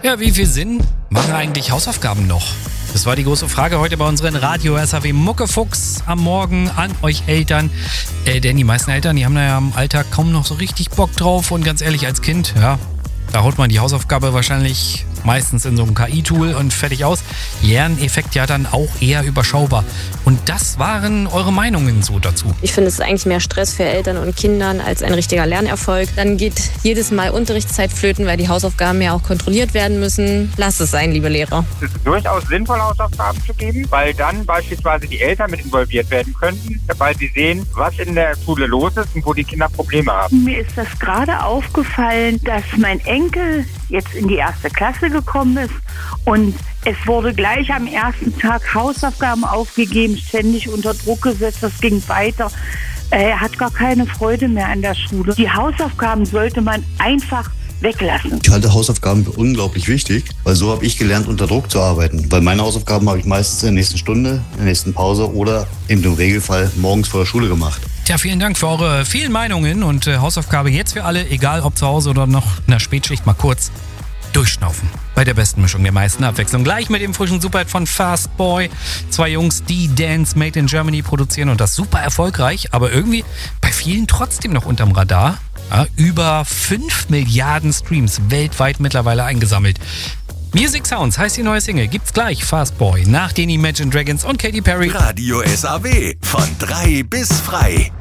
Ja, wie viel Sinn machen eigentlich Hausaufgaben noch? Das war die große Frage heute bei unseren Radio SAW Muckefuchs am Morgen an euch Eltern. Denn die meisten Eltern, die haben da ja im Alltag kaum noch so richtig Bock drauf. Und ganz ehrlich, als Kind, ja, da haut man die Hausaufgabe wahrscheinlich meistens in so einem KI-Tool und fertig aus. Lerneffekt ja dann auch eher überschaubar. Und das waren eure Meinungen so dazu. Ich finde, es ist eigentlich mehr Stress für Eltern und Kindern als ein richtiger Lernerfolg. Dann geht jedes Mal Unterrichtszeit flöten, weil die Hausaufgaben ja auch kontrolliert werden müssen. Lasst es sein, liebe Lehrer. Es ist durchaus sinnvoll, Hausaufgaben zu geben, weil dann beispielsweise die Eltern mit involviert werden könnten, weil sie sehen, was in der Schule los ist und wo die Kinder Probleme haben. Mir ist das gerade aufgefallen, dass mein Enkel jetzt in die 1. Klasse gekommen ist und es wurde gleich am ersten Tag Hausaufgaben aufgegeben, ständig unter Druck gesetzt, das ging weiter. Er hat gar keine Freude mehr an der Schule. Die Hausaufgaben sollte man einfach weglassen. Ich halte Hausaufgaben für unglaublich wichtig, weil so habe ich gelernt, unter Druck zu arbeiten. Weil meine Hausaufgaben habe ich meistens in der nächsten Stunde, in der nächsten Pause oder eben im Regelfall morgens vor der Schule gemacht. Tja, vielen Dank für eure vielen Meinungen und Hausaufgabe jetzt für alle, egal ob zu Hause oder noch in der Spätschicht, mal kurz durchschnaufen. Bei der besten Mischung der meisten Abwechslung. Gleich mit dem frischen Superhit von Fast Boy. 2 Jungs, die Dance Made in Germany produzieren und das super erfolgreich, aber irgendwie bei vielen trotzdem noch unterm Radar. Ja, über 5 Milliarden Streams weltweit mittlerweile eingesammelt. Music Sounds heißt die neue Single. Gibt's gleich Fast Boy nach den Imagine Dragons und Katy Perry. Radio SAW von 3 bis frei.